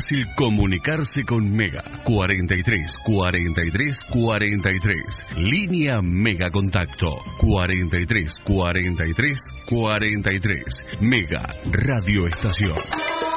fácil comunicarse con Mega. 43 43 43. Línea Mega Contacto. 43 43 43. Mega Radio Estación.